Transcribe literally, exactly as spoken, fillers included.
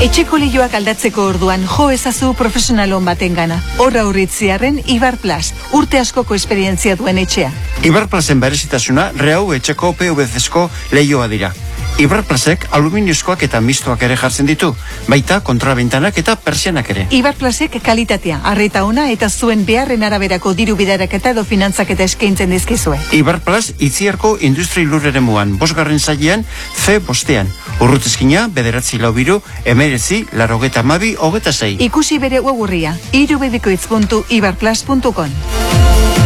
Etxeko lehioak aldatzeko orduan jo ezazu profesionalon baten gana. Horra urritziarren Ibarplas, urte askoko esperientzia duen etxea. Ibarplasen berezitasuna rehau etxeko P V C-ko lehioa dira. Ibarplasek aluminiozkoak eta mistoak ere jartzen ditu, baita kontrabentanak eta persianak ere. Ibarplasek kalitatea, arreta ona eta zuen beharren araberako diru bidaraketa edo finantzaketa eskaintzen dizkizue. Ibarplas Itziarko industri lurreremuan, bosgarren zailean, C bostean. Urrutezkina, bederatzi lau biru, emerezi, larogeta amabi, hogeta zei. Ikusi bere webgurria, irubebikoitz puntu ibarplas puntu com.